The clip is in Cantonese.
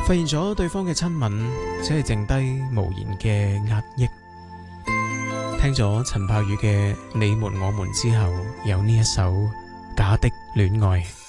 發現咗對方嘅親吻，只係剩低無言嘅壓抑。聽咗陳柏宇嘅《你們我們》之後，有呢一首《假的戀愛》。